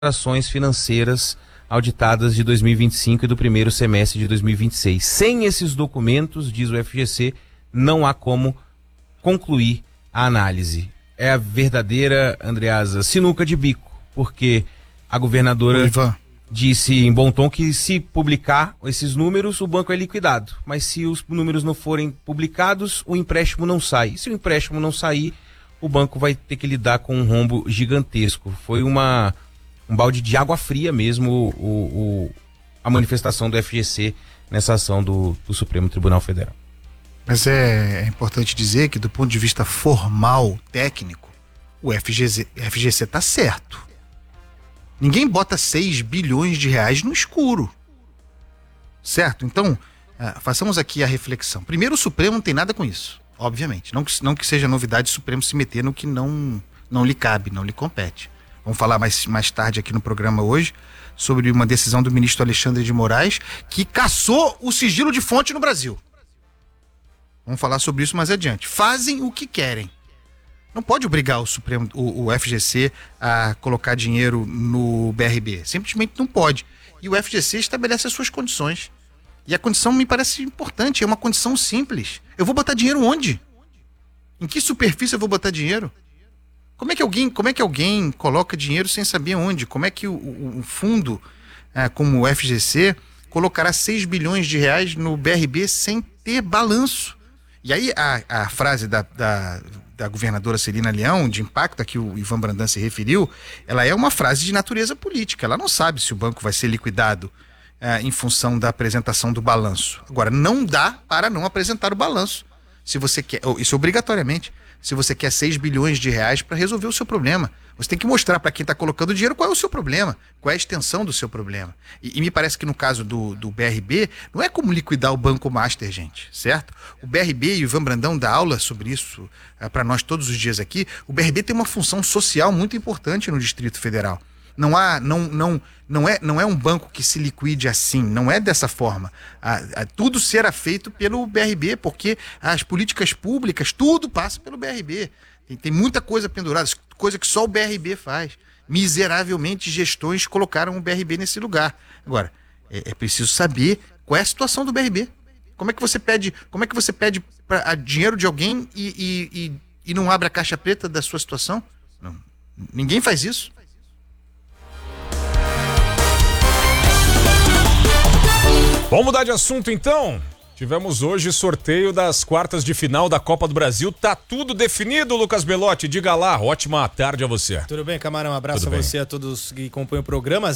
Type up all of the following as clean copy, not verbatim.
ações financeiras auditadas de 2025 e do primeiro semestre de 2026. Sem esses documentos, diz o FGC, não há como concluir a análise. É a verdadeira, Andreasa, sinuca de bico, porque a governadora disse em bom tom que se publicar esses números, o banco é liquidado. Mas se os números não forem publicados, o empréstimo não sai. Se o empréstimo não sair, o banco vai ter que lidar com um rombo gigantesco. Foi um balde de água fria mesmo a manifestação do FGC nessa ação do Supremo Tribunal Federal. Mas é importante dizer que do ponto de vista formal, técnico, o FGC está certo. Ninguém bota 6 bilhões de reais no escuro. Certo? Então, façamos aqui a reflexão. Primeiro, o Supremo não tem nada com isso, obviamente. Não que seja novidade o Supremo se meter no que não lhe cabe, não lhe compete. Vamos falar mais tarde aqui no programa hoje sobre uma decisão do ministro Alexandre de Moraes que cassou o sigilo de fonte no Brasil. Vamos falar sobre isso mais adiante. Fazem o que querem. Não pode obrigar o FGC a colocar dinheiro no BRB. Simplesmente não pode. E o FGC estabelece as suas condições. E a condição me parece importante, é uma condição simples. Eu vou botar dinheiro onde? Em que superfície eu vou botar dinheiro? Como é que alguém coloca dinheiro sem saber onde? Como é que o fundo, como o FGC, colocará 6 bilhões de reais no BRB sem ter balanço? E aí a frase da governadora Celina Leão, de impacto a que o Ivan Brandão se referiu, ela é uma frase de natureza política. Ela não sabe se o banco vai ser liquidado em função da apresentação do balanço. Agora, não dá para não apresentar o balanço. Se você quer, isso obrigatoriamente, se você quer 6 bilhões de reais para resolver o seu problema. Você tem que mostrar para quem está colocando dinheiro qual é o seu problema, qual é a extensão do seu problema. E me parece que no caso do BRB, não é como liquidar o Banco Master, gente, certo? O BRB, e o Ivan Brandão dá aula sobre isso para nós todos os dias aqui, o BRB tem uma função social muito importante no Distrito Federal. Não é um banco que se liquide assim, não é dessa forma. Tudo será feito pelo BRB, porque as políticas públicas, tudo passa pelo BRB. Tem muita coisa pendurada, coisa que só o BRB faz. Miseravelmente, gestões colocaram o BRB nesse lugar. Agora, é preciso saber qual é a situação do BRB. Como é que você pede dinheiro de alguém e não abre a caixa preta da sua situação? Não, ninguém faz isso. Vamos mudar de assunto então? Tivemos hoje sorteio das quartas de final da Copa do Brasil. Tá tudo definido, Lucas Belotti? Diga lá, ótima tarde a você. Tudo bem, Camarão? Um abraço a você, a todos que acompanham o programa.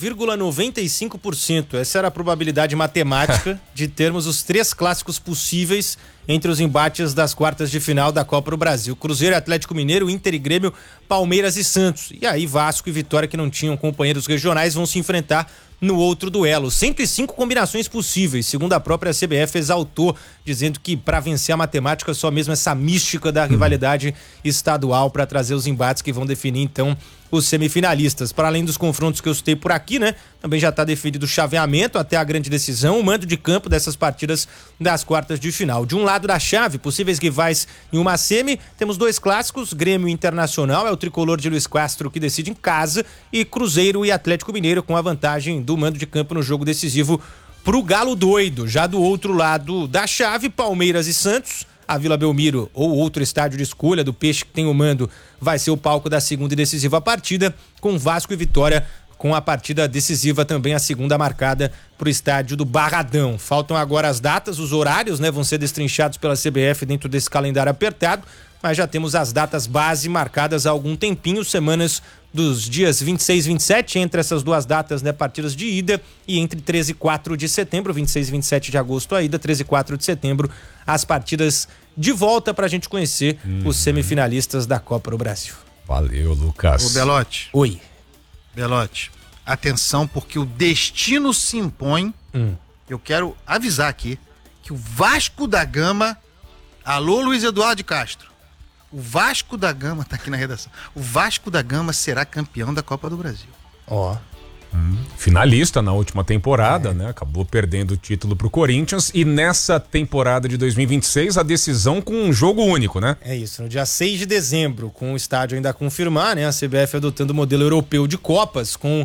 0,95%. Essa era a probabilidade matemática de termos os 3 clássicos possíveis entre os embates das quartas de final da Copa do Brasil. Cruzeiro, Atlético Mineiro, Inter e Grêmio, Palmeiras e Santos. E aí Vasco e Vitória, que não tinham companheiros regionais, vão se enfrentar no outro duelo. 105 combinações possíveis, segundo a própria CBF exaltou, dizendo que para vencer a matemática só mesmo essa mística da rivalidade estadual para trazer os embates que vão definir então os semifinalistas. Para além dos confrontos que eu citei por aqui, né? Também já está definido o chaveamento até a grande decisão, o mando de campo dessas partidas das quartas de final. De um lado da chave, possíveis rivais em uma semi, temos 2 clássicos, Grêmio Internacional, é o tricolor de Luiz Castro que decide em casa, e Cruzeiro e Atlético Mineiro com a vantagem do mando de campo no jogo decisivo pro Galo Doido. Já do outro lado da chave, Palmeiras e Santos, a Vila Belmiro ou outro estádio de escolha do Peixe que tem o mando vai ser o palco da segunda e decisiva partida, com Vasco e Vitória com a partida decisiva também, a segunda marcada para o estádio do Barradão. Faltam agora as datas, os horários, né, vão ser destrinchados pela CBF dentro desse calendário apertado, mas já temos as datas base marcadas há algum tempinho, semanas dos dias 26 e 27, entre essas duas datas, né, partidas de ida, e entre 13 e 4 de setembro, 26 e 27 de agosto a ida, 13 e 4 de setembro, as partidas de volta para a gente conhecer os semifinalistas da Copa do Brasil. Valeu, Lucas. Ô, Belotti. Oi. Belotti, atenção, porque o destino se impõe. Eu quero avisar aqui que o Vasco da Gama, alô Luiz Eduardo de Castro, o Vasco da Gama, tá aqui na redação, o Vasco da Gama será campeão da Copa do Brasil. Ó. Finalista na última temporada, né? Acabou perdendo o título pro Corinthians. E nessa temporada de 2026, a decisão com um jogo único, né? É isso, no dia 6 de dezembro, com o estádio ainda a confirmar, né? A CBF adotando o modelo europeu de Copas, com